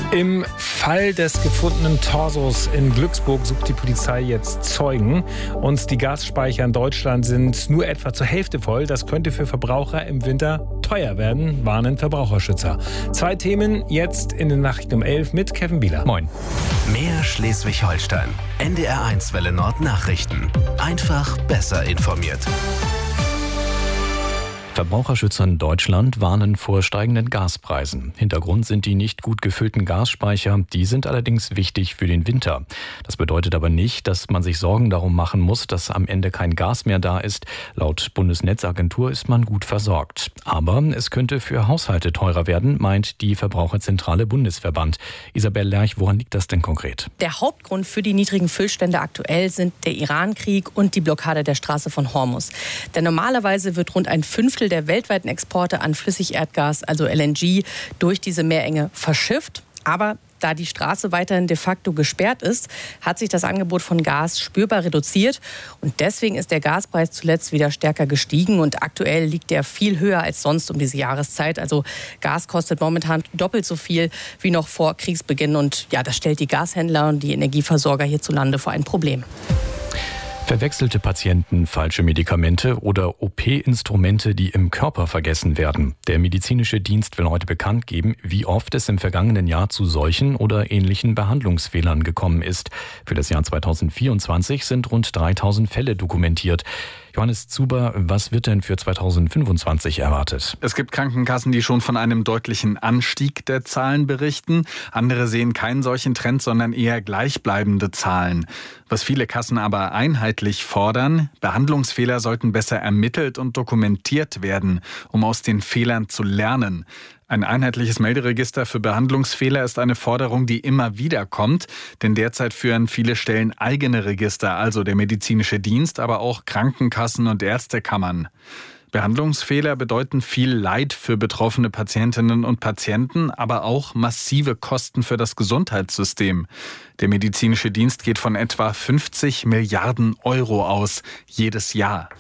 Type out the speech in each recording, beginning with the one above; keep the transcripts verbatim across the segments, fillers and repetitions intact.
Im Fall des gefundenen Torsos in Glücksburg sucht die Polizei jetzt Zeugen. Und die Gasspeicher in Deutschland sind nur etwa zur Hälfte voll. Das könnte für Verbraucher im Winter teuer werden, warnen Verbraucherschützer. Zwei Themen jetzt in den Nachrichten um elf mit Kevin Bieler. Moin. Mehr Schleswig-Holstein. N D R eins Welle Nord Nachrichten. Einfach besser informiert. Verbraucherschützer in Deutschland warnen vor steigenden Gaspreisen. Hintergrund sind die nicht gut gefüllten Gasspeicher. Die sind allerdings wichtig für den Winter. Das bedeutet aber nicht, dass man sich Sorgen darum machen muss, dass am Ende kein Gas mehr da ist. Laut Bundesnetzagentur ist man gut versorgt. Aber es könnte für Haushalte teurer werden, meint die Verbraucherzentrale Bundesverband. Isabel Lerch, woran liegt das denn konkret? Der Hauptgrund für die niedrigen Füllstände aktuell sind der Irankrieg und die Blockade der Straße von Hormuz. Denn normalerweise wird rund ein Fünftel der weltweiten Exporte an Flüssigerdgas, also L N G, durch diese Meerenge verschifft. Aber da die Straße weiterhin de facto gesperrt ist, hat sich das Angebot von Gas spürbar reduziert. Und deswegen ist der Gaspreis zuletzt wieder stärker gestiegen. Und aktuell liegt er viel höher als sonst um diese Jahreszeit. Also Gas kostet momentan doppelt so viel wie noch vor Kriegsbeginn. Und ja, das stellt die Gashändler und die Energieversorger hierzulande vor ein Problem. Verwechselte Patienten, falsche Medikamente oder O P-Instrumente, die im Körper vergessen werden. Der medizinische Dienst will heute bekannt geben, wie oft es im vergangenen Jahr zu solchen oder ähnlichen Behandlungsfehlern gekommen ist. Für das Jahr zweitausendvierundzwanzig sind rund dreitausend Fälle dokumentiert. Johannes Zuber, was wird denn für zweitausendfünfundzwanzig erwartet? Es gibt Krankenkassen, die schon von einem deutlichen Anstieg der Zahlen berichten. Andere sehen keinen solchen Trend, sondern eher gleichbleibende Zahlen. Was viele Kassen aber einheitlich fordern: Behandlungsfehler sollten besser ermittelt und dokumentiert werden, um aus den Fehlern zu lernen. Ein einheitliches Melderegister für Behandlungsfehler ist eine Forderung, die immer wieder kommt, denn derzeit führen viele Stellen eigene Register, also der medizinische Dienst, aber auch Krankenkassen und Ärztekammern. Behandlungsfehler bedeuten viel Leid für betroffene Patientinnen und Patienten, aber auch massive Kosten für das Gesundheitssystem. Der medizinische Dienst geht von etwa fünfzig Milliarden Euro aus, jedes Jahr.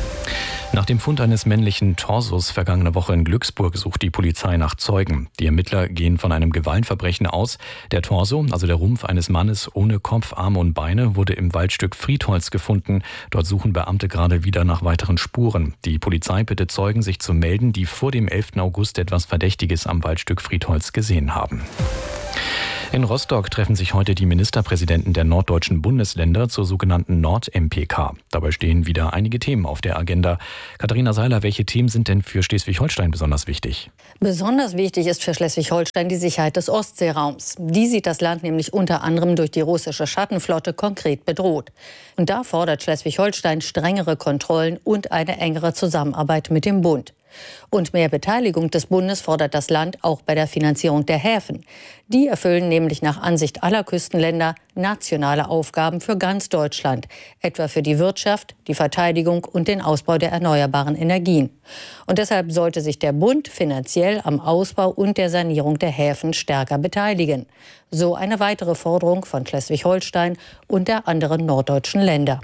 Nach dem Fund eines männlichen Torsos vergangene Woche in Glücksburg sucht die Polizei nach Zeugen. Die Ermittler gehen von einem Gewaltverbrechen aus. Der Torso, also der Rumpf eines Mannes ohne Kopf, Arme und Beine, wurde im Waldstück Friedholz gefunden. Dort suchen Beamte gerade wieder nach weiteren Spuren. Die Polizei bittet Zeugen, sich zu melden, die vor dem elften August etwas Verdächtiges am Waldstück Friedholz gesehen haben. In Rostock treffen sich heute die Ministerpräsidenten der norddeutschen Bundesländer zur sogenannten Nord-M P K. Dabei stehen wieder einige Themen auf der Agenda. Katharina Seiler, welche Themen sind denn für Schleswig-Holstein besonders wichtig? Besonders wichtig ist für Schleswig-Holstein die Sicherheit des Ostseeraums. Die sieht das Land nämlich unter anderem durch die russische Schattenflotte konkret bedroht. Und da fordert Schleswig-Holstein strengere Kontrollen und eine engere Zusammenarbeit mit dem Bund. Und mehr Beteiligung des Bundes fordert das Land auch bei der Finanzierung der Häfen. Die erfüllen nämlich nach Ansicht aller Küstenländer nationale Aufgaben für ganz Deutschland, etwa für die Wirtschaft, die Verteidigung und den Ausbau der erneuerbaren Energien. Und deshalb sollte sich der Bund finanziell am Ausbau und der Sanierung der Häfen stärker beteiligen. So eine weitere Forderung von Schleswig-Holstein und der anderen norddeutschen Länder.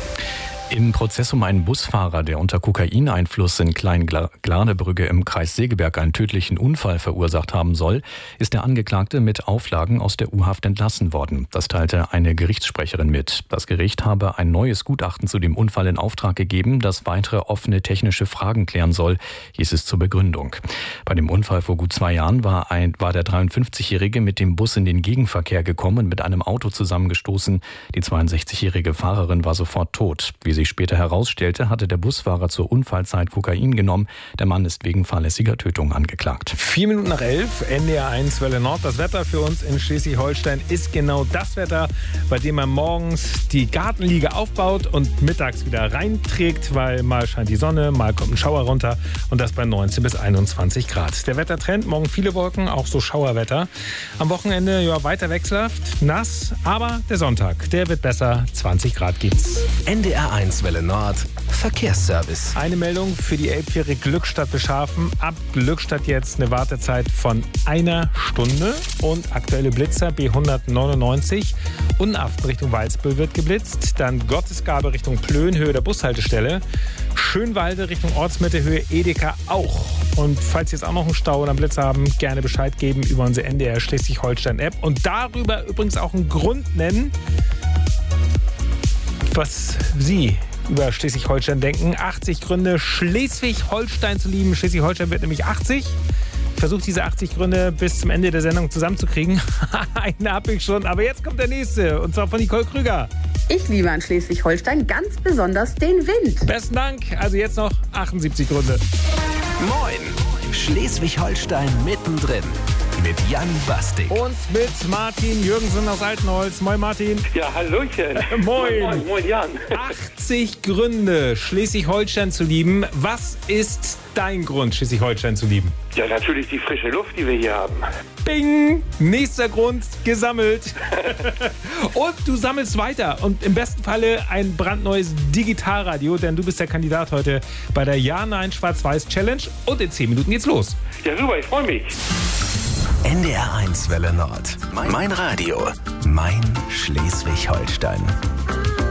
Im Prozess um einen Busfahrer, der unter Kokaineinfluss in Klein-Glanebrügge im Kreis Segeberg einen tödlichen Unfall verursacht haben soll, ist der Angeklagte mit Auflagen aus der U-Haft entlassen worden. Das teilte eine Gerichtssprecherin mit. Das Gericht habe ein neues Gutachten zu dem Unfall in Auftrag gegeben, das weitere offene technische Fragen klären soll, hieß es zur Begründung. Bei dem Unfall vor gut zwei Jahren war, ein, war der dreiundfünfzigjährige mit dem Bus in den Gegenverkehr gekommen und mit einem Auto zusammengestoßen. Die zweiundsechzigjährige Fahrerin war sofort tot. Wie sich später herausstellte, hatte der Busfahrer zur Unfallzeit Kokain genommen. Der Mann ist wegen fahrlässiger Tötung angeklagt. Vier Minuten nach elf, N D R eins Welle Nord. Das Wetter für uns in Schleswig-Holstein ist genau das Wetter, bei dem man morgens die Gartenliege aufbaut und mittags wieder reinträgt, weil mal scheint die Sonne, mal kommt ein Schauer runter und das bei neunzehn bis einundzwanzig Grad. Der Wettertrend, morgen viele Wolken, auch so Schauerwetter. Am Wochenende ja weiter wechselhaft, nass, aber der Sonntag, der wird besser, zwanzig Grad gibt's. N D R eins Welle Nord Verkehrsservice. Eine Meldung für die Elbfähre Glückstadt Beschafen. Ab Glückstadt jetzt eine Wartezeit von einer Stunde. Und aktuelle Blitzer B hundertneunundneunzig. Unnaft Richtung Walsbüll wird geblitzt. Dann Gottesgabe Richtung Plön, Höhe der Bushaltestelle. Schönwalde Richtung Ortsmitte, Höhe Edeka auch. Und falls Sie jetzt auch noch einen Stau oder einen Blitz haben, gerne Bescheid geben über unsere N D R Schleswig-Holstein-App. Und darüber übrigens auch einen Grund nennen, was Sie über Schleswig-Holstein denken. achtzig Gründe, Schleswig-Holstein zu lieben. Schleswig-Holstein wird nämlich achtzig. Ich versuche diese achtzig Gründe bis zum Ende der Sendung zusammenzukriegen. Einen habe ich schon, aber jetzt kommt der nächste. Und zwar von Nicole Krüger. Ich liebe an Schleswig-Holstein ganz besonders den Wind. Besten Dank. Also jetzt noch achtundsiebzig Gründe. Moin, Schleswig-Holstein mittendrin. Mit Jan Bastik. Und mit Martin Jürgensen aus Altenholz. Moin Martin. Ja, hallöchen. Moin. Moin, moin Jan. achtzig Gründe, Schleswig-Holstein zu lieben. Was ist dein Grund, Schleswig-Holstein zu lieben? Ja, natürlich die frische Luft, die wir hier haben. Bing! Nächster Grund, gesammelt. Und du sammelst weiter. Und im besten Falle ein brandneues Digitalradio, denn du bist der Kandidat heute bei der Ja-Nein-Schwarz-Weiß-Challenge. Und in zehn Minuten geht's los. Ja, super, ich freue mich. N D R eins Welle Nord. Mein Radio. Mein Schleswig-Holstein.